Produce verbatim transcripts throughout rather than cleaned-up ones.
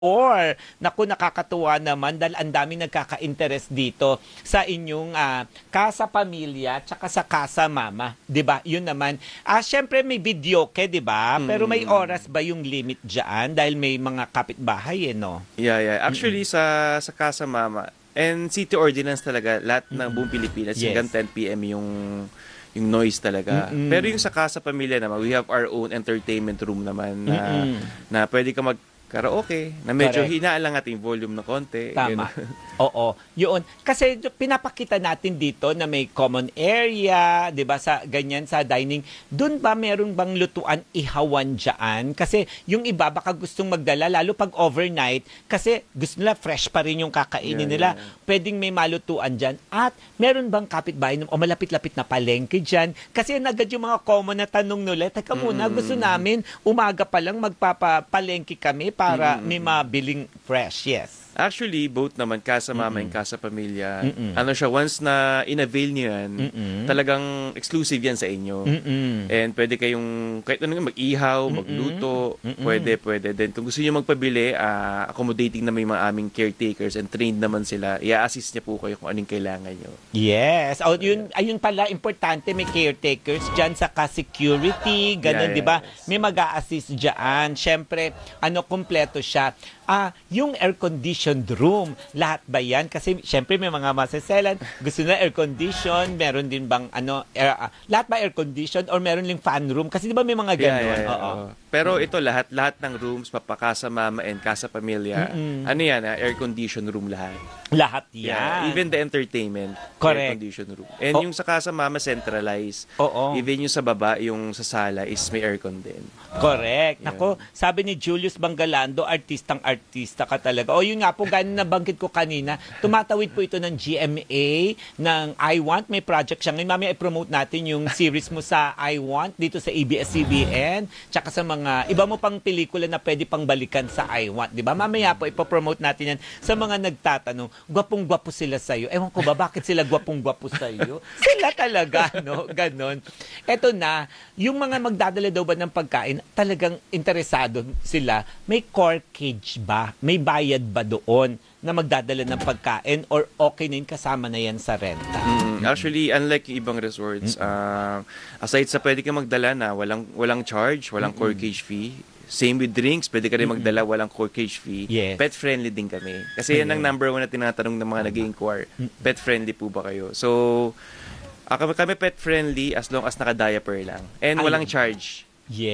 Or, naku, nakakatuwa naman dahil ang daming nagkaka-interest dito sa inyong ah, Casa Pamilya tsaka sa Casa Mama. 'Di ba? Yun naman. Ah, syempre may videoke, 'di ba? Pero may oras ba yung limit diyan dahil may mga kapitbahay eh, no? Yeah, yeah. Actually, sa sa Casa Mama, and City Ordinance talaga, lahat ng buong Pilipinas, Yes. hanggang ten p m yung yung noise talaga. Mm-mm. Pero yung sa Casa Pamilya naman, we have our own entertainment room naman na, Mm-mm. na pwede ka mag karaoke, na medyo Correct. hinaan lang ating volume na konti. Tama. Ganun. Oo. Yun. Kasi pinapakita natin dito na may common area, 'di ba, sa ganyan sa dining. Doon ba meron bang lutuan ihawan diyan? Kasi yung iba baka gustong magdala lalo pag overnight kasi gusto nila fresh pa rin yung kakainin Yeah, nila. yeah. Pwedeng may malutuan diyan. At meron bang kapitbahay o malapit-lapit na palengke diyan? Kasi yan agad yung mga common na tanong nila. Teka muna, Mm. gusto namin umaga pa lang magpapalengke kami para may mabiling fresh. Yes. Actually, both naman, Casa Mama and Casa Pamilya, Mm-mm. ano siya, once na in-avail nyo yan, Mm-mm. talagang exclusive yan sa inyo. Mm-mm. And pwede kayong, kahit ano nga, mag-ihaw, magluto, Mm-mm. pwede, pwede. Then kung gusto nyo magpabili, ah, accommodating na may mga aming caretakers and trained naman sila, i-assist niya po kayo kung anong kailangan nyo. Yes. Oh, yun, ayun pala, importante, may caretakers dyan sa security, ganun, Yeah, di ba? yes. May mag-a-assist dyan. Siyempre, ano, kompleto siya. Ah, yung air-conditioned room, lahat ba yan? Kasi, siyempre, may mga masaselan, gusto na air-condition, meron din bang, ano, air, ah, lahat ba air-conditioned or meron lang fan room? Kasi, di ba, may mga Yeah, ganun? yeah, yeah, Oo. oo. Pero ito, lahat lahat ng rooms, papakasa Mama and Casa Pamilya, Mm-mm. ano yan, ah, air-conditioned room lahat. Lahat Yeah, yan. even the entertainment, Correct. air-conditioned room. And Oh. yung sa Casa Mama, centralized. Oo. Even yung sa baba, yung sa sala, is may aircon din. Correct. Yeah. Nako, sabi ni Julius Bangalando, artistang artista ka talaga. O yun nga po, ganun nabanggit ko kanina, tumatawid po ito ng G M A, ng I Want. May project siya. Ngayon, mamaya i-promote natin yung series mo sa I Want dito sa A B S C B N, tsaka sa mga iba mo pang pelikula na pwede pang balikan sa I Want. Di ba? Mamaya po, ipopromote natin yan sa mga nagtatanong, gwapong-gwapo sila sa'yo. Ewan ko ba, bakit sila gwapong-gwapo sa'yo? Sila talaga, no? Ganon. Eto na, yung mga magdadala daw ba ng pagkain, talagang interesado sila, may corkage ba? May bayad ba doon na magdadala ng pagkain or okay na yun, kasama na yan sa renta? Mm, actually, unlike yung ibang resorts, ah, aside sa pwede ka magdala na walang walang charge, walang corkage fee, same with drinks, pwede ka rin magdala, walang corkage fee. Yes. Pet-friendly din kami. Kasi yan ang Ayun. number one na tinatanong ng mga nag-inquire. Pet-friendly po ba kayo? So, ah, kami, kami pet-friendly as long as naka-diaper lang. And Ayun. walang charge.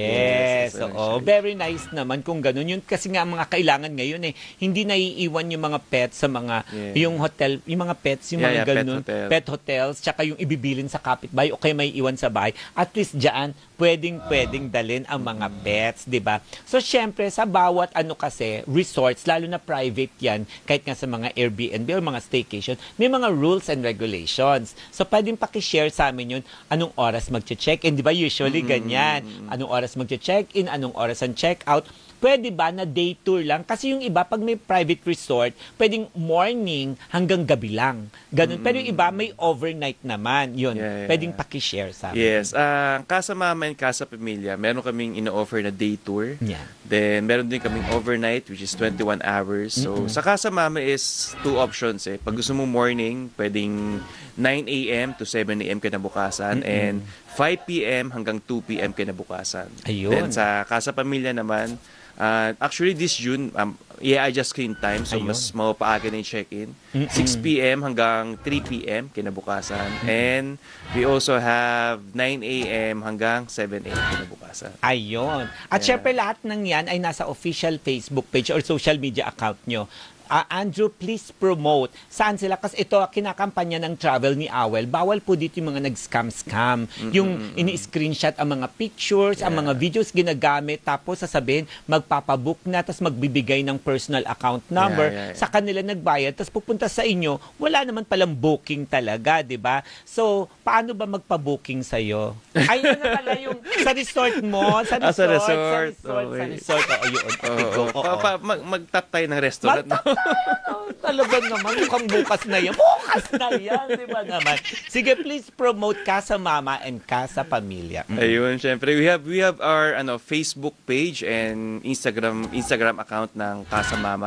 Yes, Yes, oo. actually. Very nice naman kung ganun. Yun kasi nga ang mga kailangan ngayon eh, hindi naiiwan yung mga pets sa mga Yeah. yung hotel, yung mga pets, yung Yeah, mga yeah, pet ganun, hotel. pet hotels, tsaka yung ibibilin sa kapitbahay o kaya may iwan sa bahay. At least diyan pwedeng pwedeng dalhin ang mga pets, 'di ba? So syempre sa bawat ano kasi resorts, lalo na private 'yan, kahit nga sa mga Airbnb o mga staycation, may mga rules and regulations. So pwedeng paki-share sa amin 'yun, anong oras magche-check-in, 'di ba? Usually ganyan. Anong oras magche-check-in, anong oras ang check-out. Pwede ba na day tour lang? Kasi yung iba, pag may private resort, pwedeng morning hanggang gabi lang. Ganun. Pero yung iba, may overnight naman. Yun. Yeah, yeah, Pwedeng yeah. paki-share sa amin. Yes. ah Casa Mama and Casa Pamilya, meron kaming ino-offer na day tour. Yeah. Then, meron din kaming overnight, which is twenty-one hours. So, sa Casa Mama is two options eh. Pag gusto mo morning, pwedeng nine a m to seven a m kinabukasan and five p m hanggang two p m kinabukasan. Ayun. Then, sa Casa Pamilya naman, uh, actually this June, um, i-adjust ko yung time. So, Ayun. mas mapaaga na yung check-in. six p m hanggang three p m kinabukasan. And we also have nine a m hanggang seven a m kinabukasan. Ayun. At Yeah. syempre lahat ng yan ay nasa official Facebook page or social media account nyo. Ah, Andrew, please promote. Saan sila? Kasi ito, kinakampanya ng travel ni Awel. Bawal po dito yung mga nag-scam-scam. Yung ini-screenshot ang mga pictures, ang mga videos ginagamit, tapos sasabihin, magpapabook na, tapos magbibigay ng personal account number. Yeah, yeah, yeah. Sa kanila nagbayad, tapos pupunta sa inyo, wala naman palang booking talaga, di ba? So, paano ba magpa-booking sa'yo? Ayun na pala yung sa resort mo, sa resort, Ah, sa resort. sa resort, sa Okay. resort. Oo, yun. Oo. Go, oo. Pa, pa, mag, mag-tap tayo ng restaurant. Magtatay. Talaga naman, mukhang bukas na yan. Bukas! Malakas na yan, di ba naman? Sige, please promote Casa Mama and Casa Pamilya. Mm. Ayun, syempre we have we have our ano Facebook page and Instagram Instagram account ng Casa Mama.